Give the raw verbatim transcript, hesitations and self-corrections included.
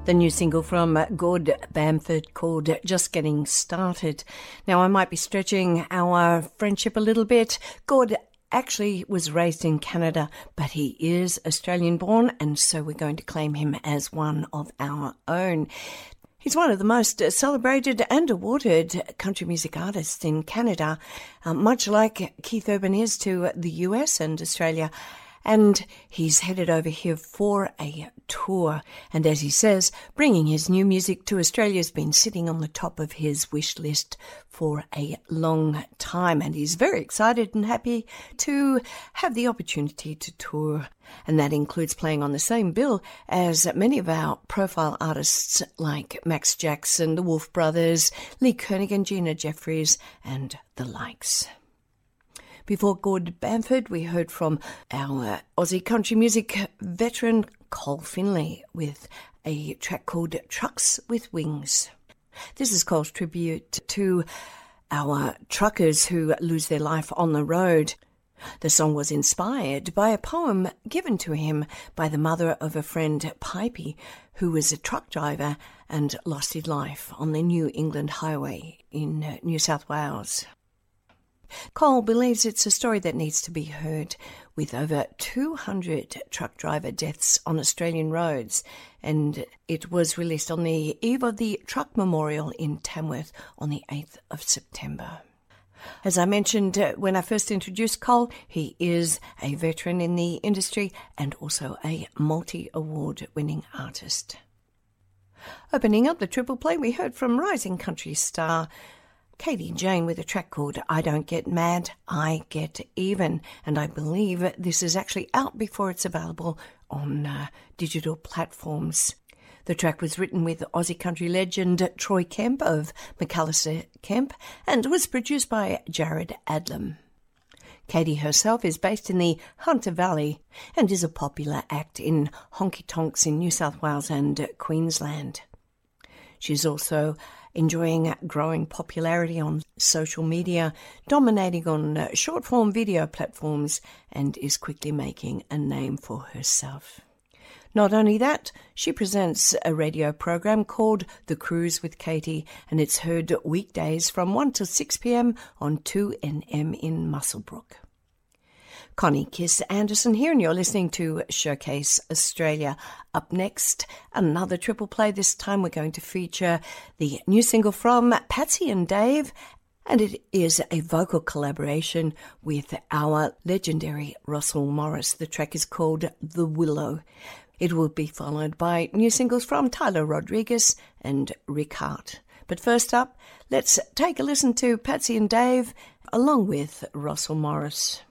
The new single from Gord Bamford called Just Getting Started. Now, I might be stretching our friendship a little bit. Gord actually was raised in Canada, but he is Australian born, and so we're going to claim him as one of our own. He's one of the most celebrated and awarded country music artists in Canada, uh, much like Keith Urban is to the U S and Australia. And he's headed over here for a tour. And as he says, bringing his new music to Australia has been sitting on the top of his wish list for a long time. And he's very excited and happy to have the opportunity to tour. And that includes playing on the same bill as many of our profile artists like Max Jackson, the Wolf Brothers, Lee Kernaghan, Gina Jeffries, and the likes. Before Gord Bamford, we heard from our Aussie country music veteran Col Finley with a track called Trucks with Wings. This is Col's tribute to our truckers who lose their life on the road. The song was inspired by a poem given to him by the mother of a friend, Pipey, who was a truck driver and lost his life on the New England Highway in New South Wales. Cole believes it's a story that needs to be heard, with over two hundred truck driver deaths on Australian roads, and it was released on the eve of the Truck Memorial in Tamworth on the eighth of September. As I mentioned uh, when I first introduced Cole, he is a veteran in the industry and also a multi-award winning artist. Opening up the triple play, we heard from rising country star Katie Jane with a track called I Don't Get Mad, I Get Even, and I believe this is actually out before it's available on uh, digital platforms. The track was written with Aussie country legend Troy Kemp of McAllister Kemp and was produced by Jared Adlam. Katie herself is based in the Hunter Valley and is a popular act in honky tonks in New South Wales and Queensland. She's also enjoying growing popularity on social media, dominating on short-form video platforms, and is quickly making a name for herself. Not only that, she presents a radio program called The Cruise with Katie, and it's heard weekdays from one to six p.m. on two N M in Muswellbrook. Connie Kiss Anderson here, and you're listening to Showcase Australia. Up next, another triple play. This time we're going to feature the new single from Patsy and Dave, and it is a vocal collaboration with our legendary Russell Morris. The track is called The Willow. It will be followed by new singles from Tyler Rodriguez and Rick Hart. But first up, let's take a listen to Patsy and Dave along with Russell Morris.